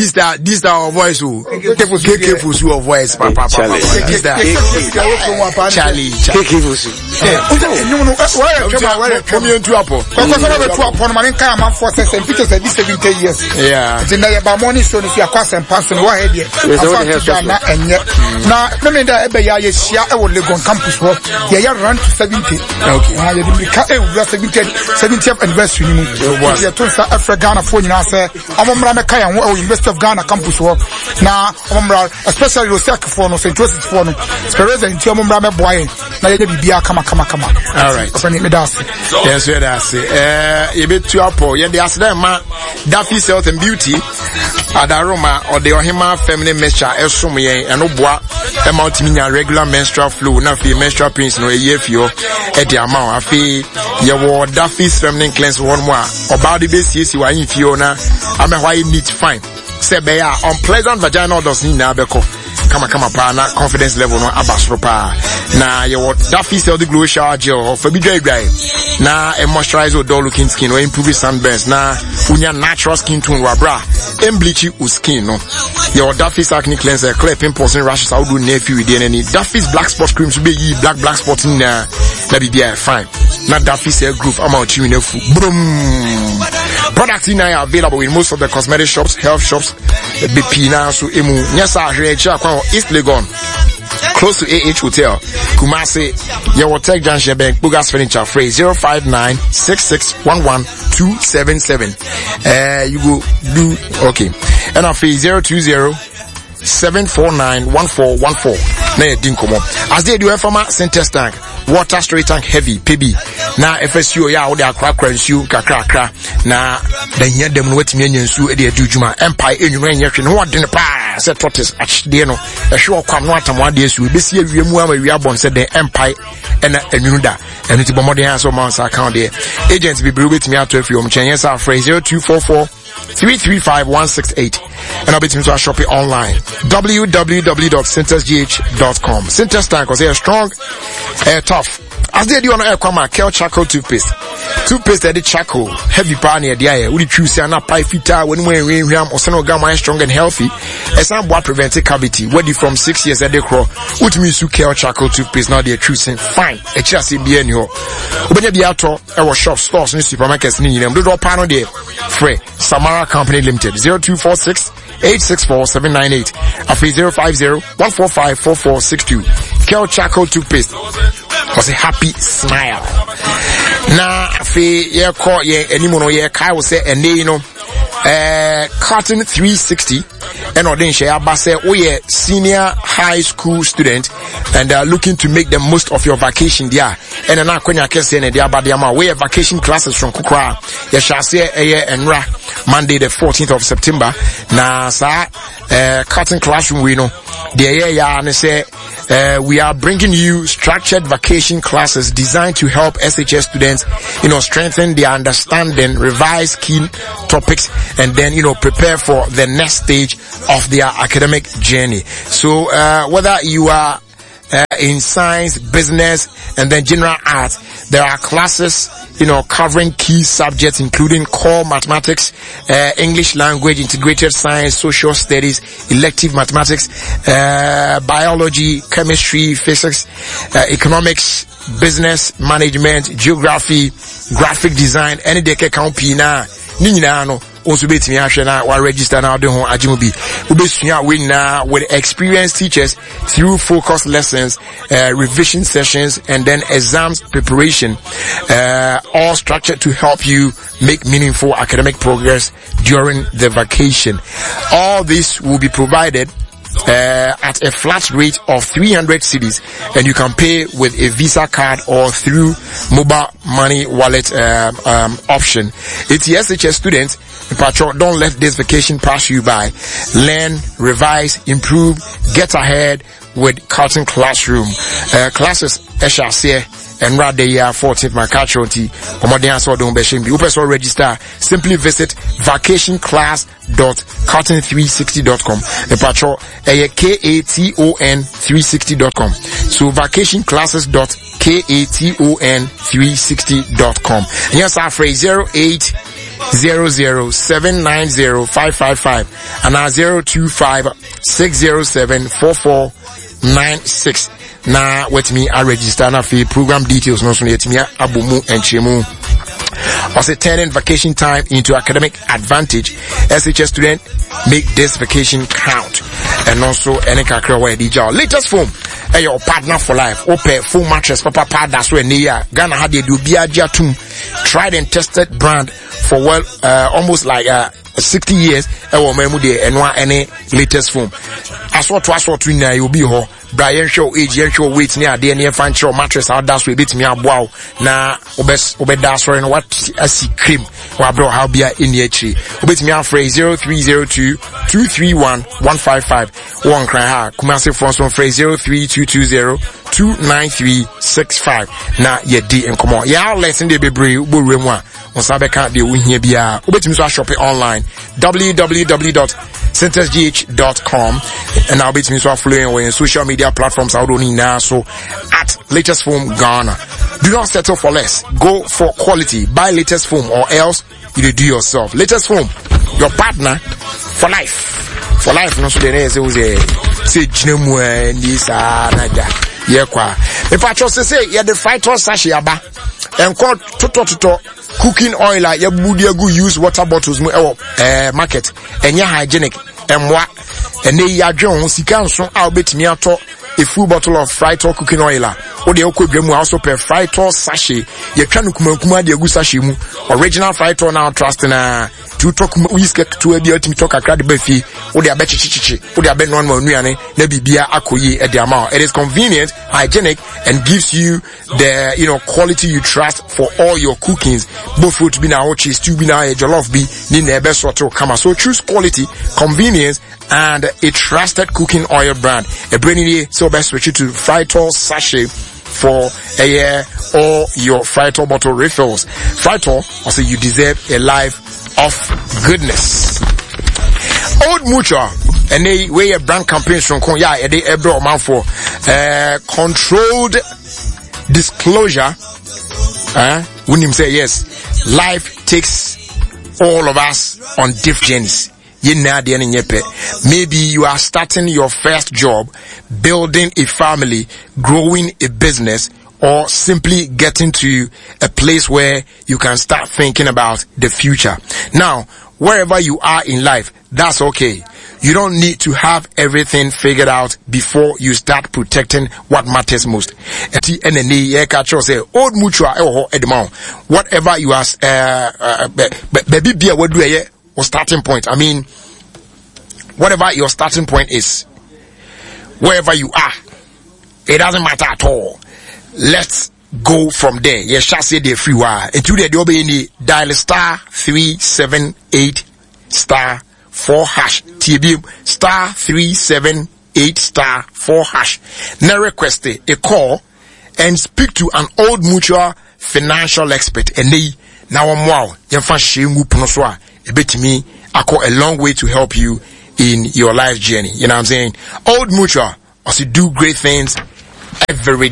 this our voice who KK Fusu of voice papa this that Charlie KK Fusu come you into apple because over to upon man kan man for 70 years the na ba money so if you akwa and pass no head here na enye na me da ebe ya hia e wo Legon campus ho ya run to 70 okay na ya di ka e wo 70th anniversary ni mu ya to sa Africa Ghana for nyina say amomra me kan ho University of Ghana campus ho na amomra especially Rosek for no St. Joseph for no Perez and amomra me boy na ya bibia kama all right yes we that's you bet to apple ya dey asda ma Daffy Health and Beauty adaroma or the ohima feminine mixture esom yen eno boa e ma otiminya regular menstrual flow na fi menstrual pains no eye fio e de ama afi ye wo Daffy feminine cleanse one more oba de be siesi wa yin fio na amehwa neat fine say be ya unpleasant vaginal odors ni na beko kama pa na confidence level no abasro pa na ye what Daffy Health glow shower gel for bidwa igrai na a moisturizer or dull looking skin or improve sunburns na unya natural skin tone wa bra bleach u skin no your Daffy's acne cleanser clear pimples and rashes how do nephew with any Daffy's black spot creams be yi black spot in na be fine na Daffy's hair groove amount you nefu brum products in are available in most of the cosmetic shops, health shops, BP na so emu nyasa ahwe echi akwa East Legon close to AH Hotel Kumasi your Tech Junction Bank Bugas Furniture phrase 059-6611-277 you go do okay and our phrase 020-749-1414 na dinkomo as they do informa center tank water storage tank heavy PB na FSU ya wo de akra nsu kakra na da hia dem no watimi anya nsu e de adujuma empire enwura nyehwe no wode ne pa se tortoise achde no ehwe okwam no atam ade asu besi awiemu ama wi abon se de empire ena enwunu da enu ti bomode ya so man sa account there agents be betimi ato afi om chenye sa phrase 0244-335-168 and I'll be to our shopping online www.centersgh.com. Centers Tank because they are strong, tough. As they do on air, come Kel Charcoal toothpaste that the charcoal heavy pan near the eye. Would you choose an up pie fita when we're in or Senogama strong and healthy? As some what preventive cavity, whether from 6 years at the crow, which means you Kel Charcoal toothpaste now they're choosing fine. A chassis be in your when you be out our shop stores and supermarkets need them. Do drop panel there. Free Samara Company Limited 0246-864-798 Afri 050-145-4462 Kel Charcoal toothpaste was a happy smile. Na fe ye call ye animono ye kai will say and you know Cotton 360 and odin share abase we senior high school student and looking to make the most of your vacation there and na kwanya kese na dia ba dia ma we vacation classes from Kukra ye shall say enra Monday the 14th of September na sa Cotton classroom we know the ya and say we are bringing you structured vacation classes designed to help SHS students strengthen their understanding, revise key topics, and then prepare for the next stage of their academic journey. So whether you are in science, business, and then general arts, there are classes covering key subjects including core mathematics, English language, integrated science, social studies, elective mathematics, biology, chemistry, physics, economics, business management, geography, graphic design, any deke count pina ni nyina no also betimi ahwe na wa register na de ho ajimubi ubesua we na with experienced teachers through focused lessons, revision sessions, and then exams preparation, all structured to help you make meaningful academic progress during the vacation. All this will be provided at a flat rate of 300 cedis, and you can pay with a Visa card or through mobile money wallet option. It's the SHS students. Don't let this vacation pass you by. Learn, revise, improve, get ahead with Carlton Classroom. Classes SHC and rather year 14th my casualty. Don't register. Simply visit vacationclass.carton360.com. The patrol KATON360.com. So vacationclasses.KATON360.com. And yes, our phrase 08 00790-555 and 025-607-4496. Now, with me, I register na for program details. No, so let me abumu and chemu. Also, turning vacation time into academic advantage. SHS student, make this vacation count. And also, any kakra where DJ latest form. Hey, your partner for life. Open full mattress. Papa pad. That's where near Ghana had the Dubiaja Tum tried and tested brand for almost like 60 years. Any latest form. As what to now you'll be ho. Brian show age, show weight near the near fan show mattress out that's with bit me up wow. Na obedas for what I see cream. Wabro how be in the tree. Obet me phrase 0302-231-155. One cry ha. Kumasi from some phrase 03220-29365. Na ye D and come on. Yeah, lesson de be brave remwa. On Sabeka de win here be obet me shop it online. www.centersgh.com and I'll be me so following away in social media platforms out on now so at Latest Foam Ghana. Do not settle for less. Go for quality. Buy Latest Foam or else you do yourself. Latest Foam, your partner for life. For life, no so the say jinemu this naja. Yeah kwa. If I just say yeah the Fritor sachet aba and call toto cooking oil like you use water bottles market and yeah hygienic and what and they ya John sika so I'll bet me ato a full bottle of Fritor cooking oil or the okwadwemu also per Fritor sachet ye twa no kuma de agu sachet mu original Fritor now trust na to talk whisker to a be ultimate talk akra de bafi or the abechichichi or the aben one manuane na bibia akoyi e de amount. It is convenient, hygienic and gives you the quality you trust for all your cookings, both food be now cheese to be now a jollof be ni na best sort of come. So choose quality, convenience and a trusted cooking oil brand. A brainy so best switch to Fritor sachet for a year or your Fritor bottle refills. Fritor, also you deserve a life of goodness. Old Mutual and they wear brand campaigns from Konya they ebro man for controlled disclosure. When him say yes, life takes all of us on different journeys. Maybe you are starting your first job, building a family, growing a business, or simply getting to a place where you can start thinking about the future. Now, wherever you are in life, that's okay. You don't need to have everything figured out before you start protecting what matters most. Old Mutual, whatever you are, baby beer, what do you or starting point? I mean, whatever your starting point is, wherever you are, it doesn't matter at all. Let's go from there. Yes, shall say the free wire. Into the double in the dial star 378 star 4 hash. TB star 378 star 4 hash. Now request a call and speak to an Old Mutual financial expert. And they now wow. Yemfa shemu punoswa. A bit me. I call a long way to help you in your life journey. You know what I'm saying? Old Mutual also do great things every day.